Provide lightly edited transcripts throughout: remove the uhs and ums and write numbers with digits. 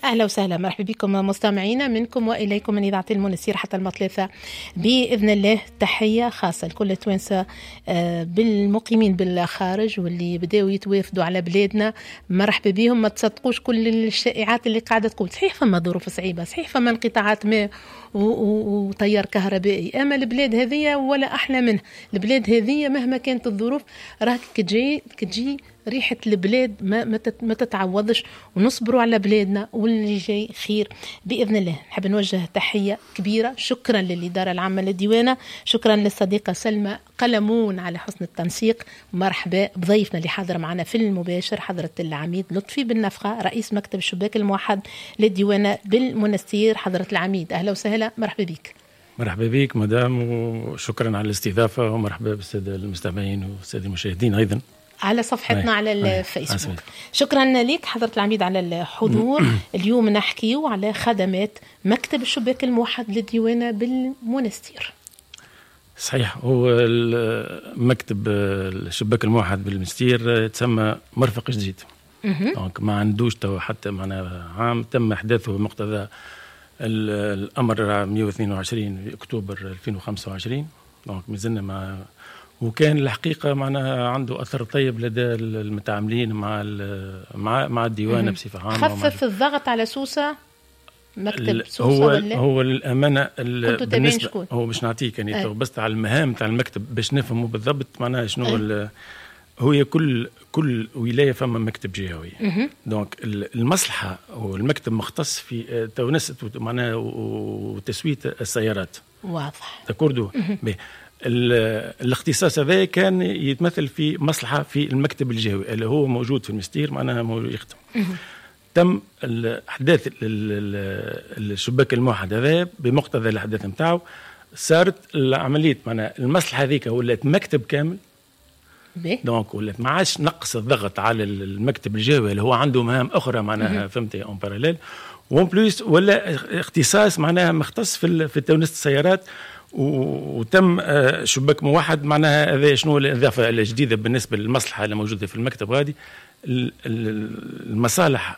أهلا وسهلا، مرحبا بكم مستمعينا منكم وإليكم من إذاعة المنسير حتى المطلثة بإذن الله. تحية خاصة لكل التوانسة بالمقيمين بالخارج واللي بدأوا يتوافدوا على بلادنا، مرحبا بهم. ما تصدقوش كل الشائعات اللي قاعدة تقول صحيح فما ظروف صعيبة، صحيح فما انقطاعات ماء وتيار كهربائي، أما البلاد هذه ولا أحلى منها. البلاد هذه مهما كانت الظروف راك كتجي ريحة البلاد ما تتعوضش، ونصبروا على بلادنا واللي جاي خير بإذن الله. نحب نوجه تحية كبيرة، شكرا للإدارة العامة للديوانة، شكرا للصديقة سلمى قلمون على حسن التنسيق. مرحبا بضيفنا اللي حاضر معنا في المباشر حضرة العميد لطفي بن نفخة رئيس مكتب الشباك الموحد للديوانة بالمنستير. حضرة العميد أهلا وسهلا، مرحبا بك. مرحبا بك مدام، وشكرا على الاستضافة، ومرحبا بالسادة المستمعين والسادة المشاهدين أيضا على صفحتنا على الفيسبوك. شكرا لك حضرة العميد على الحضور. اليوم نحكيو على خدمات مكتب الشباك الموحد للديوانة بالمنستير. صحيح، هو مكتب الشباك الموحد بالمنستير تسمى مرفق جديد، دونك ما عندوش تو حتى معنا عام تم احداثه بمقتضى الامر 122 في اكتوبر 2025. دونك مازلنا وكان الحقيقة معناها عنده أثر طيب لدى المتعاملين مع الديوانة بصفة عامة. خفف الضغط على سوسة، مكتب سوسة هو للأمانة بالنسبة هو مش نعطيك يعني بس على المهام تاع المكتب باش نفهموا بالضبط معناها شنو هو كل ولاية فما مكتب جهوي. دونك المصلحة والمكتب مختص في تونسة معناها وتسوية السيارات. واضح تكوردو الاختصاص هذا كان يتمثل في مصلحة في المكتب الجهوي اللي هو موجود في المستير معناها يخدم. تم الأحداث الشباك الموحد هذا بمقتضى الأحداث نتاعو صارت العملية معناها المصلحة هذيك ولات مكتب كامل. دونك ولات ما عادش نقص الضغط على المكتب الجهوي اللي هو عنده مهام أخرى معناها فهمتي اون باراليل، وون بلوس ولا اختصاص معناها مختص في تونس السيارات. وتم شباك موحد معناها هذا شنو الإضافة الجديدة بالنسبة للمصلحة اللي موجودة في المكتب هذه. المصالح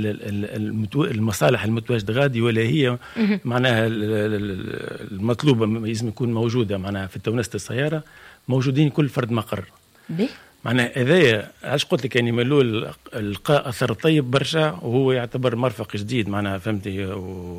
المتواجدة غادي ولا هي معناها المطلوبة لازم يكون موجودة معناها في تونسة السيارة، موجودين كل فرد مقر. معناها هذايا علاش قلت لك يعني ملول لقاء أثر طيب برشا، وهو يعتبر مرفق جديد معناها فهمتي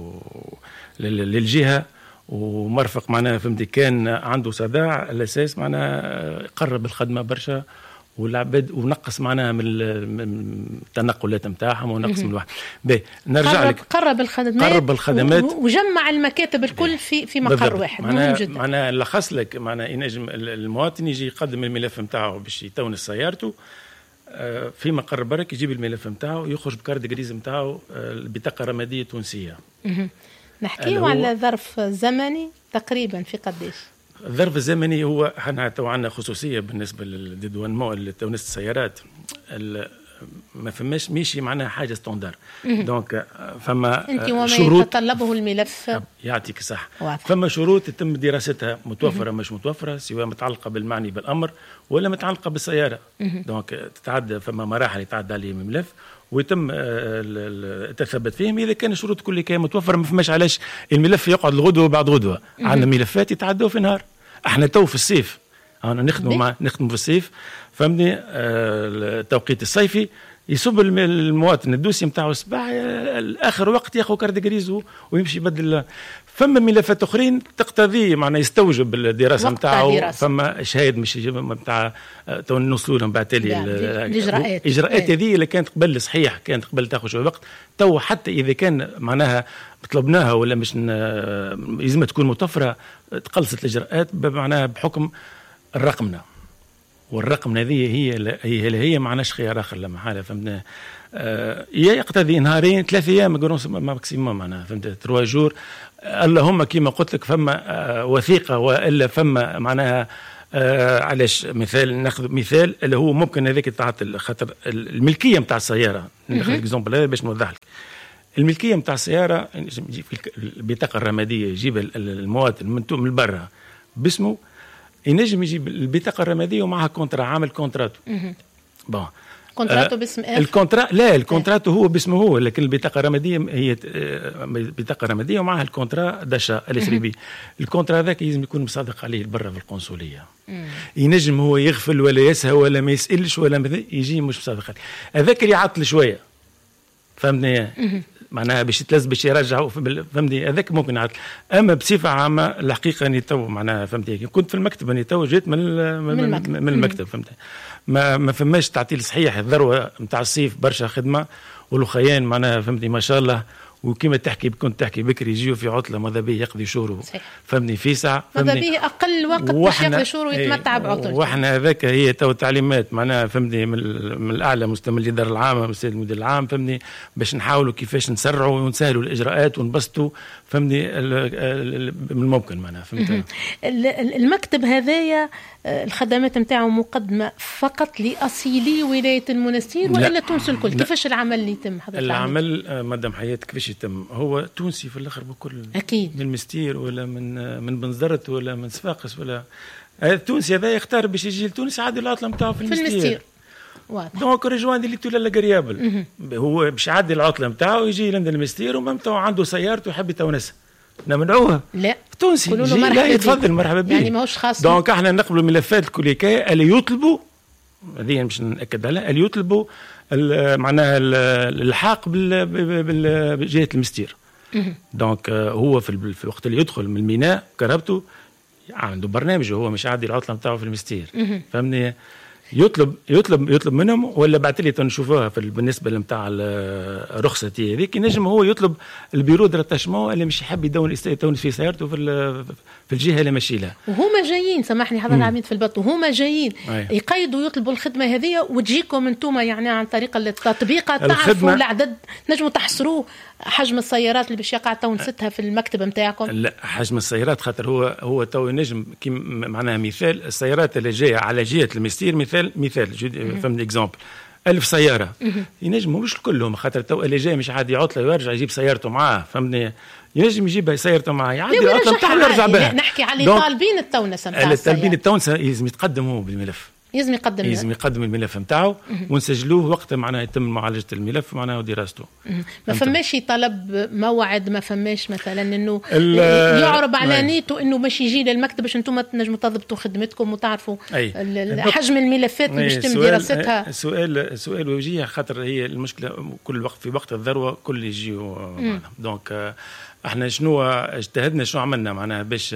للجهة، ومرفق معناها فهمتي كان عنده صداع على اساس معناها قرب الخدمه برشا والعباد ونقص معناها من التنقلات نتاعهم ونقص من الواحد. نرجع لك قرب الخدمات وجمع المكاتب الكل في مقر واحد. مهم جدا. معناها لخص لك معناها ينجم المواطن يجي يقدم الملف نتاعه باش يتونس سيارته في مقر برك، يجيب الملف نتاعه يخرج بكارد جريز نتاعه البطاقه الرماديه التونسيه. نحكيو على ظرف زمني تقريبا في قديش؟ الظرف الزمني هو احنا تو عندنا خصوصيه بالنسبه للديوانمون لتونس السيارات، ما فماش ماشي معناها حاجه ستاندار. دونك فما شروط يتطلبه الملف. يعطيك صح. فما شروط يتم دراستها متوفره مش متوفره، سواء متعلقه بالمعني بالامر ولا متعلقه بالسياره. دونك تتعدى فما مراحل يتعدى عليهم الملف ويتم التثبت فيهم. اذا كان الشروط كلها كان متوفره ما فماش علاش الملف يقعد الغدوه بعد غدوه. عندنا ملفات يتعدوا في نهار. احنا تو في الصيف انا نخدم في الصيف فهمني، التوقيت الصيفي يصب المواطن الدوسي نتاعو الصباح اخر وقت ياخذ كارد جريزو ويمشي يبدل. فما ملفات اخرين تقتضي معناها يستوجب الدراسه نتاعو، فما شهايد مش نتاع تو نوصلوا لهم بعد تالي الاجراءات هذه اللي كانت قبل صحيح كانت قبل تاخذ شويه وقت. تو حتى اذا كان معناها طلبناها ولا مش لازم تكون متوفره تقلصت الاجراءات معناها بحكم الرقمنه، والرقم هذه هي معناش خيار اخر لا محاله. فهمنا يقتضي نهارين 3 ايام ماكسيموم معناها فهمت 3 جور. اللهم كما قلت لك فما وثيقه والا فما معناها علاش مثال ناخذ مثال اللي هو ممكن هذاك تعطي خاطر الملكيه نتاع السياره. ناخذ اكزومبل هذا باش نوضح لك الملكيه نتاع السياره. يجي في البطاقه الرماديه يجيب المواطن من برا باسمه، ينجم يجيب البطاقه الرماديه ومعها كونترا عامل كونتراتو. كونتراتو باسم الكونتراتو هو باسمه هو، لكن البطاقه الرماديه هي بطاقه رماديه ومعها الكونترا داشا الاسريبي. الكونترا هذاك لازم يكون مصادق عليه برا في القنصليه. ينجم هو يغفل ولا يسهى ولا ما يسالش ولا يجي مش مصادق عليه، هذاك اللي يعطل شويه، فهمتني؟ معناها باش يرجعوا، فهمتني؟ هذاك ممكن يعطل. اما بصفه عامه الحقيقه اني تو معناها فهمتني كنت في المكتب، اني تو جيت من المكتب فهمتني. ما فماش تعطيل صحيح. الذروه نتاع الصيف برشا خدمه والخيان معناها فهمتني ما شاء الله. وكما كنت تحكي بكري يجيو في عطله ماذا به يقضي شهوره فهمني في ساعه، ماذا به اقل وقت باش يقضي شهوره ويتمتع بعطلته. واحنا هذاك هي تو تعليمات معناها فهمني من الاعلى مستوى الاداره العامه من السيد المدير العام فهمني باش نحاولوا كيفاش نسرعوا ونسهلوا الاجراءات ونبسطوا فهمني من الممكن معناها فهمت. المكتب هذايا الخدمات نتاعو مقدمه فقط لاصيلي ولايه المنستير ولا تونس الكل؟ كيفاش العمل اللي يتم حضرتك؟ العمل مدام حياه كيفاش يتم؟ هو تونسي في الاخر بكل اكيد، من المستير ولا من بنزرت ولا من صفاقس ولا التونسي هذا يختار باش يجي لتونس عادي العطله نتاعو في المستير. واضح. دونك رجوان اللي تولا قريابل هو باش يعدي العطله نتاعو يجي لند المستير وممتو عنده سيارته يحب يتونسها نمنعوها. لا تونسي لا يتفضل مرحبا به، يعني ماهوش خاص. دونك احنا نقبلوا ملفات الكوليكايه اللي يطلبوا، هذه باش ناكد عليها، اللي يطلبوا معناها الحاق بجهه المستير. دونك هو في الوقت اللي يدخل من الميناء كرهبته عنده برنامج، هو مش عادي العطله نتاعو في المستير فهمني. يطلب منهم ولا بعد لي تنشوفوها بالنسبه لمتاع رخصتي هذيك ينجم هو يطلب البيرو دراتاشمون اللي مش يحب يدون في سيارته في الجهه اللي ماشي لها. وهما جايين سامحني حضر العميد في البط، وهما جايين يقيدوا يطلبوا الخدمه هذه وتجيكم انتم يعني عن طريق التطبيق تعرفوا العدد نجموا تحصروه حجم السيارات اللي باش يقع تو نستها في المكتب نتاعكم؟ لا حجم السيارات خاطر هو تو ينجم كي معناها مثال السيارات اللي جايه على جهه المستير مثال فهمني اكزامبل 1000 سياره ينجم مش كلهم خاطر تو اللي جاي مش عادي عطله ويرجع يجيب سيارته معاه فهمني ينجم يجيب سيارته معاه يعدي العطله بتاعه ويرجع بها. نحكي على طالبين التونسه نتاع الطالبين التونسه لازم يتقدموا بالملف، لازم يقدم الملف نتاعو ونسجلوه وقت معناها يتم معالجه الملف معناها ودراسته. ما فماش طلب موعد، ما فماش مثلا انه يعرب على نيته انه باش يجي للمكتب باش انتم تنجموا تضبطوا خدمتكم وتعرفوا حجم الملفات اللي باش يتم دراستها؟ سؤال وجيه خاطر هي المشكله كل وقت في وقت الذروه كل يجيو معنا. دونك احنا شنو اجتهدنا شنو عملنا معناها باش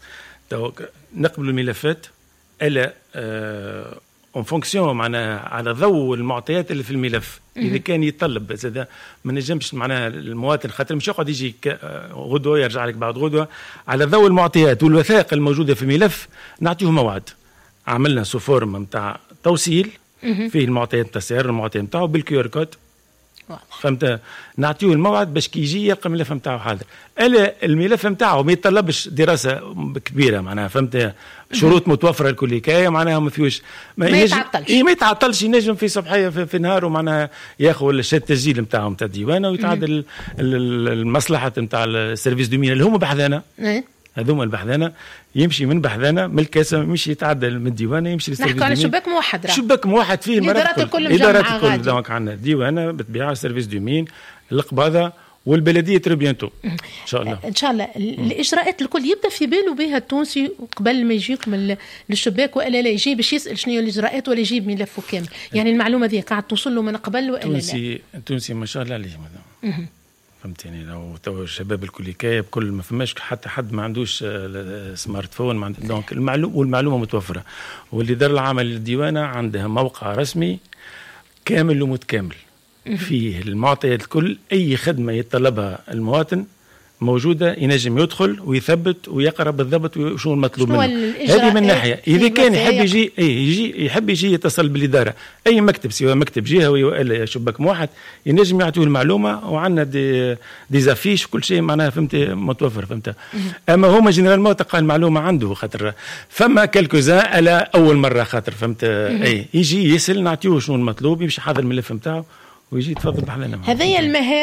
نقبل الملفات الا اون فونكسيون معناها على ضوء المعطيات اللي في الملف. اذا كان يتطلب زاد ما نجمش معناها المواطن خاطر مش يقعد يجي غدوه يرجع لك بعد غدوه، على ضوء المعطيات والوثائق الموجوده في الملف نعطيه موعد. عملنا سوفورم نتاع توصيل فيه المعطيات نتاع السياره المعطيات نتاعو بالكيو ار كود فهمت، نعطيه الموعد باش كي يجي يلقى الملف نتاعو حاضر. الا الملف نتاعو ما يتطلبش دراسه كبيره معناها فهمت، شروط متوفره الكليكايه معناها ما فيهوش ما يتعطلش ينجم في صباحيه في نهار ومعناها ياخذ شهاده التسجيل نتاعهم نتاع الديوانه ويتعدل المصلحه نتاع السيرفيس دومين اللي هما بحذانا هذوما البحذانه يمشي من بحذانه من الكاسه يمشي يتعدل من الديوانه يمشي للسيرفيس. نحكوا على شباك موحد شباك موحد فيه الادارات الكل دونك عندنا ديوانه بتبيع سيرفيس دومين القباضه والبلديه تربيانتو ان شاء الله. ان شاء الله الاجراءات الكل يبدا في باله بها التونسي قبل ما يجيك من الشباك والا لا يجي باش يسال شنو هي الاجراءات ولا يجيب ملفه كامل، يعني المعلومه ذي قاعد توصل له من قبل والا لا؟ التونسي ما شاء الله عليه فهمتني. لو تو الشباب الكليكايه بكل ما فماش حتى حد ما عندوش سمارت فون دونك والمعلومه متوفره. واللي دار العمل للديوانه عندها موقع رسمي كامل ومتكامل فيه المعطيات الكل، اي خدمه يتطلبها المواطن موجوده ينجم يدخل ويثبت ويقرا بالضبط وشو المطلوب منه. هذه من ناحيه. اذا كان يحب يجي يحب يجي يتصل بالاداره اي مكتب سواء مكتب جهوي ولا شباك موحد ينجم يعطيه المعلومه وعندنا دي زافيش كل شيء معناها فهمت متوفر فهمت. اما هما جنرالمون تلقى المعلومه عنده خاطر فما كالكوزان على اول مره خاطر فهمت يجي يسال نعطيه شنو المطلوب يمشي حاضر الملف نتاعو ويجي يتفضل بحالنا. هذه المهام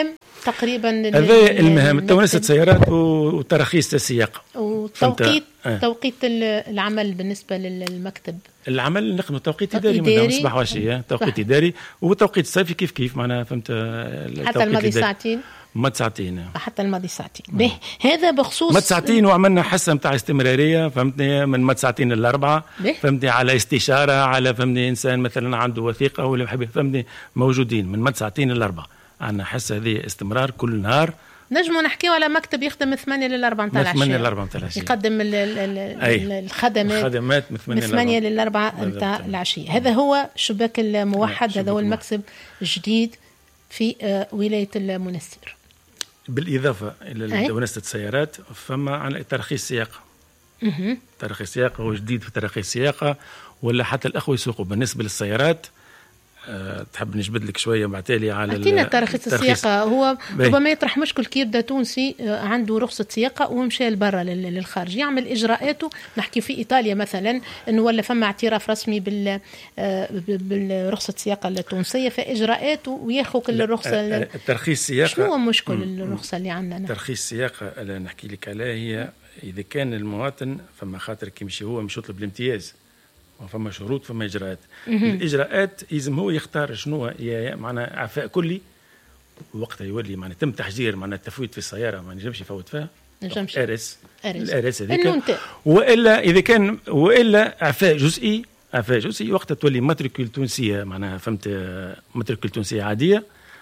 تقريبا هذا المهام تونسة سيارات وتراخيص السياقة وتوقيت توقيت العمل بالنسبة للمكتب. العمل نخدم توقيت إداري من صباح وعشية، توقيت إداري وتوقيت الصيفي كيف معناها فهمت. حتى الماضي ساعتين. مد ساعتين حتى الماضي ساعتين. هذا بخصوص مد ساعتين، وعملنا حصه نتاع استمراريه فهمتني من مد ساعتين ل4 فهمتني، على استشاره، على فهمتني انسان مثلا عنده وثيقه ولا يحب فهمتني، موجودين من مد ساعتين ل4 عندنا حصه هذه استمرار كل نهار. نجموا نحكيو على مكتب يخدم 8 ل 4 نتاع العشيه، 8 ل 4 نتاع العشيه، يقدم الخدمات من 8 ل 4 نتاع العشيه. هذا هو شباك الموحد، هذا هو المكتب الجديد في ولايه المنستير. بالإضافة إلى ونسة السيارات فما عن ترخيص السياقة. ترخيص السياقة هو جديد في ترخيص السياقة، ولا حتى الأخوة يسوقوا. بالنسبة للسيارات تحب نجبد لك شوية بعتالي على أعطينا ترخيص السياقة. هو ربما يطرح مشكل كي يبدأ تونسي عنده رخصة سياقة ومشى لبرا للخارج يعمل إجراءاته. نحكي في إيطاليا مثلا إنه ولا فما اعتراف رسمي بالرخصة السياقة التونسية، فإجراءاته وياخذ كل الرخصة. الترخيص السياقة شنو هو مشكل الرخصة اللي عندنا؟ ترخيص السياقة اللي نحكي لك عليها هي إذا كان المواطن فما خاطر كيمشي هو مش يطلب الامتياز، وفما شروط فما إجراءات. الإجراءات يلزم هو يختار شنو معناها إعفاء كلي، وقتها يولي معناها تم تحجير معناها التفويت في السيارة ما نجمش يفوت فيها، الآرس هذيك. وإلا إذا كان وإلا إعفاء جزئي وقتها تولي ماتريكول تونسية معناها فهمت، ماتريكول تونسية عادية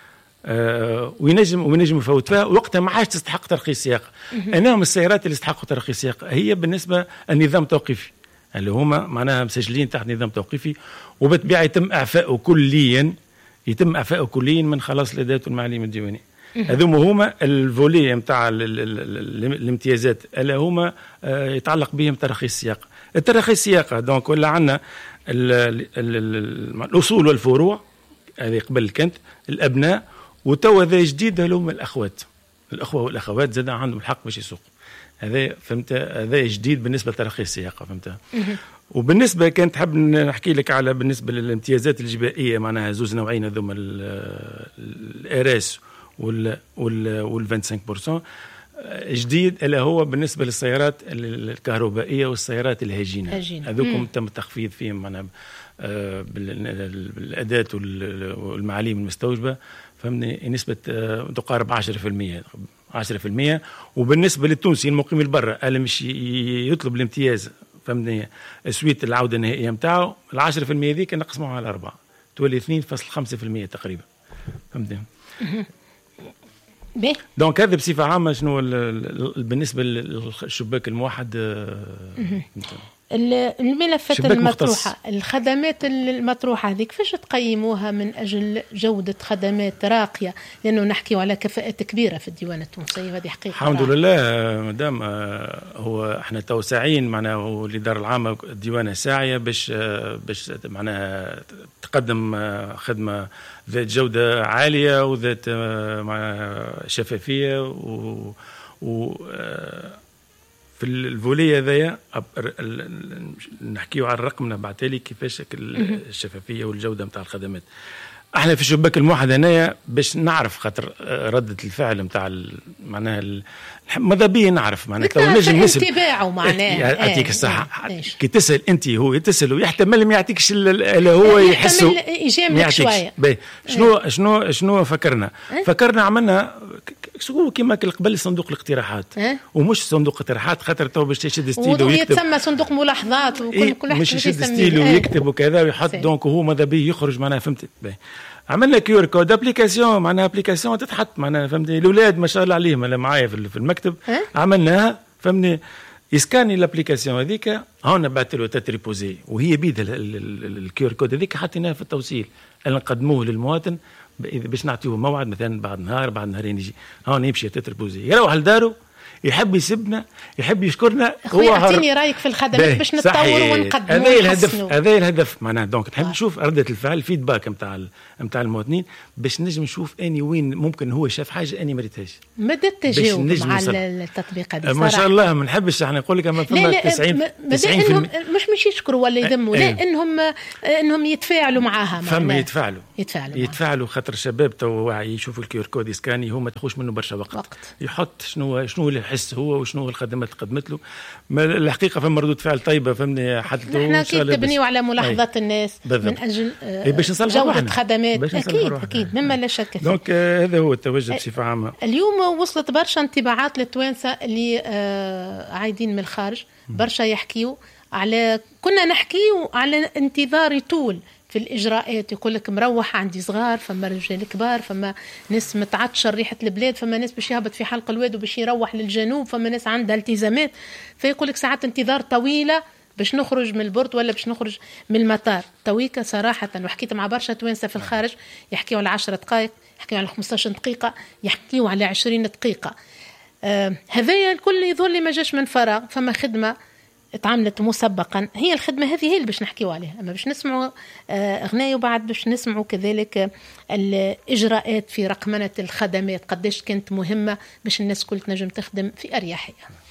وينجم يفوت فيها، وقتها ما عادش تستحق ترخيص سياقة. أنا من السيارات اللي استحقوا ترخيص سياقة هي بالنسبة النظام التوقيفي اللي هما معناها مسجلين تحت نظام توقيفي، وبالطبيعة يتم إعفاءه كليا من خلاص الأدوات والمعاليم الديوانية. هذوما هما الفولي نتاع الامتيازات اللي هما يتعلق بهم تراخيص السياقة. التراخيص السياقة دونك ولا عندنا الأصول والفروع، هذه قبل كانت الأبناء، وتوا هذا جديد هما الأخوة والأخوات زاد عندهم الحق باش يسوقوا. هذا فهمت، هذا جديد بالنسبه لترخيص السياقه فهمت. وبالنسبه كانت تحب نحكي لك على بالنسبه للامتيازات الجبائيه، معناها زوز نوعين هذوما الارس وال 25% جديد، اللي هو بالنسبه للسيارات الكهربائيه والسيارات الهجينه. هذوكم تم التخفيض فيهم معناها بالاداه والمعاليم المستوجبه فهمني، نسبه تقارب 10%. وبالنسبه للتونسي المقيم البرة اللي مش يطلب الامتياز فهمني سويت العوده النهائيه نتاعو، ال 10% ذيك نقسموها على 4 تولي 2.5% تقريبا فهمتني. دونك هذا بصفه عامه شنو بالنسبه للشباك الموحد. الملفات المطروحة، الخدمات المطروحة هذه كيفاش تقيموها من أجل جودة خدمات راقية؟ لأنه نحكي على كفاءات كبيرة في الديوان التونسي، وهذه حقيقة. الحمد لله مدام هو احنا توسعين معناها، والإدارة العامة الديوانة ساعية باش معناها تقدم خدمة ذات جودة عالية وذات شفافية في الفولية هذايا نحكيو على الرقم بعتالي كيفاش الشفافية والجودة متاع الخدمات. احنا في الشباك الموحد هنايا باش نعرف خاطر ردة الفعل متاع معناها ماذا بيه نعرف معناها نجم انتباعه معناها يعطيك الصحة. كي تسأل انت هو يتسأل ويحتمل ما يعطيكش اللي هو يحسه، يجاملك شوية. شنو فكرنا عملنا كيما قبل صندوق الاقتراحات، ومش صندوق اقتراحات خاطر تو باش يشد ستيلو ويكتب، يتسمى صندوق ملاحظات وكل واحد مش يشد ستيلو ويكتب وكذا ويحط دونك هو ماذا بيه يخرج معناها فهمت. عملنا كيور كود ابليكاسيون، معناها ابليكاسيون تتحط معناها فهمتني. الاولاد ما شاء الله عليهم اللي معايا في المكتب عملناها فهمتني، يسكاني الابليكاسيون هذيك هون بعث له تتريبوزي، وهي بيد الكيور كود هذيك حطيناها في التوصيل اللي نقدموه للمواطن باش نعطيوه موعد مثلا بعد نهار بعد نهارين يجي هون يمشي تتريبوزي يروح لدارو يحب يسبنا، يحب يشكرنا. هو اعطيني رايك في الخدمات باش نتطور ونقدموا. هذا الهدف معناها. دونك نحب نشوف ردة الفعل، الفيدباك نتاع المواطنين، باش نجم نشوف اني وين ممكن هو شاف حاجه اني ما ريتهاش. مدى التجاوب مع التطبيق هذا ما شاء الله. ما نحبش احنا نقول لك اما فما 90% مش يشكروا ولا يذموا، لا انهم يتفاعلوا معاها. فما يتفاعلوا خاطر الشباب تو يشوفوا الكيور كود يسكاني، هما تخوش منه برشا وقت. يحط شنو اللي يحس هو وشنو الخدمات اللي قدمت له. الحقيقه فما ردود فعل طيبه، فهمني. حتى احنا كي تبنيوا على ملاحظات الناس من اجل جوده خدمات. اكيد مما لا شك فيه. دونك هذا هو التوجه بصفه عامه. اليوم وصلت برشا انطباعات للتوانسه اللي عايدين من الخارج، برشا يحكيوا على، كنا نحكيوا على انتظار طول في الإجراءات. يقول لك مروح عندي صغار، فما رجال كبار، فما ناس متعطشة ريحة البلاد، فما ناس باش يهبط في حلق الواد وباش يروح للجنوب، فما ناس عندها التزامات. فيقول لك ساعات انتظار طويلة باش نخرج من البورت ولا باش نخرج من المطار. تويكا صراحة وحكيت مع برشا توانسة في الخارج يحكيوا على 10 دقائق، يحكيوا على 15 دقيقة، يحكيوا على 20 دقيقة. هذايا الكل يظل لي ما جاش من فراغ. فما خدمة اتعملت مسبقا، هي الخدمة هذه هي اللي باش نحكيوا عليها. أما باش نسمعوا أغنية وبعد باش نسمعوا كذلك الإجراءات في رقمنة الخدمات، قديش كانت مهمة باش الناس كل تنجم تخدم في أريحية.